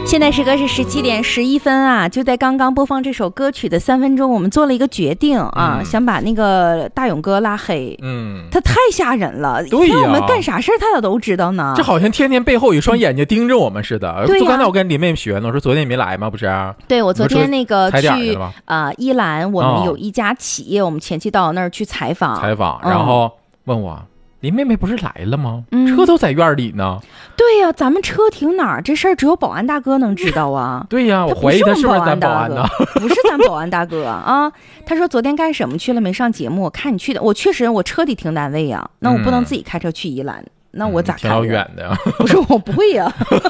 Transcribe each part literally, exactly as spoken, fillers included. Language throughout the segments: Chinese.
现在时刻是十七点十一分啊！就在刚刚播放这首歌曲的三分钟，我们做了一个决定啊，嗯、想把那个大勇哥拉黑。嗯，他太吓人了， 对呀， 我们干啥事儿他咋都知道呢？ 这好像天天背后有一双眼睛盯着我们似的。 对呀， 就刚才我跟林妹妹学呢，我说昨天你没来吗？不是？ 对，我昨天那个去啊、 呃、伊兰，我们有一家企业，哦、我们前期到那儿去采访， 采访，然后问我。嗯林妹妹不是来了吗？ 嗯、 车都在院里呢。 对呀、啊，咱们车停哪儿？这事儿只有保安大哥能知道啊。 对呀、啊，我怀疑他是不是咱保安呢？ 不是咱保安大哥啊。他说昨天干什么去了？没上节目。我看你去的，我确实我车得停单位呀，那我不能自己开车去宜兰，嗯、那我咋开？ 挺老远的呀。 不是，我不会呀。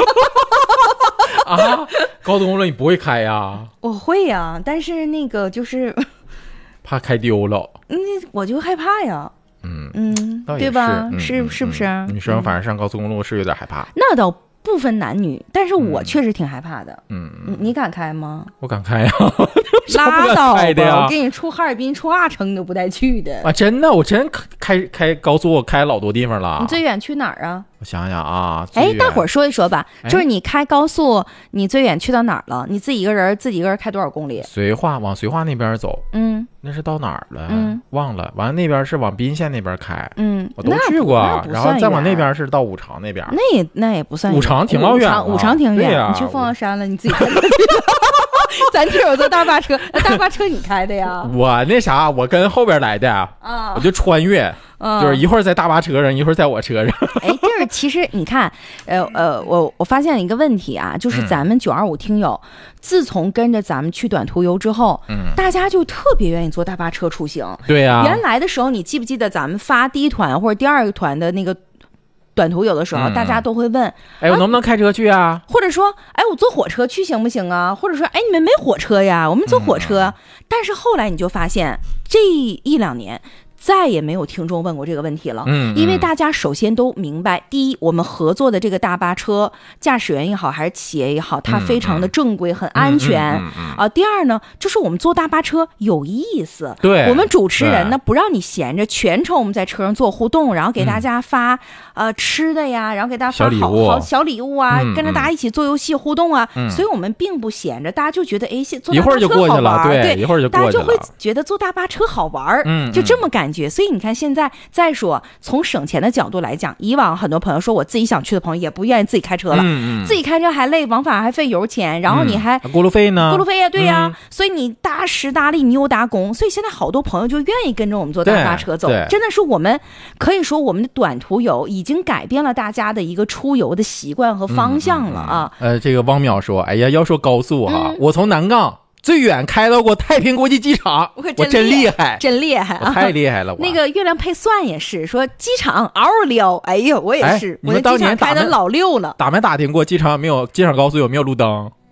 啊，高速公路你不会开呀？ 我会呀，但是那个就是怕开丢了。 嗯，我就害怕呀。 嗯嗯，对吧？ 是是、嗯、是不是？ 嗯、女生反正上高速公路是有点害怕。 那倒不分男女，但是我确实挺害怕的。 嗯， 你你敢开吗？ 我敢开呀、 啊，拉倒吧！ 呀我给你出哈尔滨、出阿城都不带去的啊！真的，我真开开高速，我开老多地方了。 你最远去哪儿啊？ 我想想啊， 哎，大伙儿说一说吧，就是你开高速，你最远去到哪儿了？你自己一个人，自己一个人开多少公里？ 绥化往绥化那边走， 嗯， 那是到哪儿了？ 嗯， 忘了。完了那边是往宾县那边开， 嗯， 我都去过。然后再往那边是到五常那边， 那也那也不算远。 五常挺老远了， 五常挺远。 对呀、 你去凤凰山了，你自己开过去。咱这有坐大巴车，大巴车你开的呀？ 我那啥，我跟后边来的啊，我就穿越。嗯、就是一会儿在大巴车上，一会儿在我车上。 哎，就是其实你看，呃呃，我我发现了一个问题啊，就是咱们九二五听友，嗯、自从跟着咱们去短途游之后，嗯，大家就特别愿意坐大巴车出行。 对呀、啊， 原来的时候，你记不记得咱们发第一团或者第二个团的那个短途游的时候，嗯、大家都会问， 哎，我能不能开车去啊？ 或者说，哎，我坐火车去行不行啊？或者说，哎，你们没火车呀？我们坐火车。嗯、但是后来你就发现，这一两年。再也没有听众问过这个问题了，嗯，因为大家首先都明白，第一，我们合作的这个大巴车驾驶员也好，还是企业也好，它非常的正规，很安全啊。第二呢，就是我们坐大巴车有意思， 对， 我们主持人呢不让你闲着，全程我们在车上做互动，然后给大家发、嗯、呃吃的呀，然后给大家发好好小礼物啊， 嗯、 跟着大家一起做游戏互动啊， 嗯、 所以我们并不闲着，大家就觉得哎，坐大巴车好玩， 对，一会儿就过去了， 大家就会觉得坐大巴车好玩， 嗯， 就这么感觉。所以你看，现在再说从省钱的角度来讲，以往很多朋友说我自己想去的朋友也不愿意自己开车了， 嗯嗯、 自己开车还累，往返还费油钱，然后你还、 嗯、过路费呢？ 过路费呀，对呀、 嗯， 所以你搭时搭力，你又搭工，所以现在好多朋友就愿意跟着我们坐大巴车走。真的是我们可以说我们的短途游已经改变了大家的一个出游的习惯和方向了啊。 嗯嗯、呃，这个汪淼说，哎呀，要说高速哈， 嗯、 我从南杠。最远开到过太平国际机场， 我真, 我真厉害， 真厉害、啊， 我太厉害了。 那个月亮配蒜也是说机场嗷撩，哎呦，我也是， 哎、我的机场开的老溜了。 打没打听过机场有没有机场高速有没有路灯？